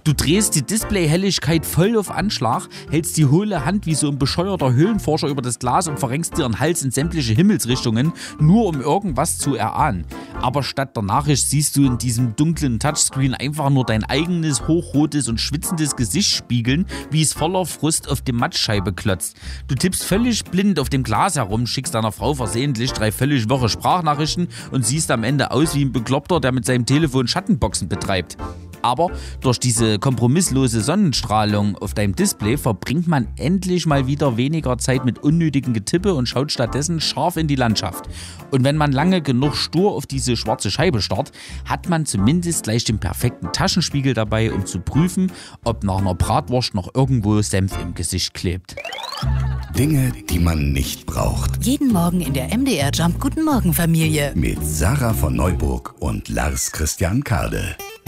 Du drehst die Displayhelligkeit voll auf Anschlag, hältst die hohle Hand wie so ein bescheuerter Höhlenforscher über das Glas und verrenkst dir den Hals in sämtliche Himmelsrichtungen, nur um irgendwas zu erahnen. Aber statt der Nachricht siehst du in diesem dunklen Touchscreen einfach nur dein eigenes hochrotes und schwitzendes Gesicht spiegeln, wie es voller Frust auf die Mattscheibe klotzt. Du tippst völlig blind auf dem Glas herum, schickst deiner Frau versehentlich 3 völlig wirre Sprachnachrichten und siehst am Ende aus wie ein Bekloppter, der mit seinem Telefon Schattenboxen betreibt. Aber durch diese kompromisslose Sonnenstrahlung auf deinem Display verbringt man endlich mal wieder weniger Zeit mit unnötigen Getippe und schaut stattdessen scharf in die Landschaft. Und wenn man lange genug stur auf diese schwarze Scheibe starrt, hat man zumindest gleich den perfekten Taschenspiegel dabei, um zu prüfen, ob nach einer Bratwurst noch irgendwo Senf im Gesicht klebt. Dinge, die man nicht braucht. Jeden Morgen in der MDR Jump Guten Morgen Familie. Mit Sarah von Neuburg und Lars Christian Kade.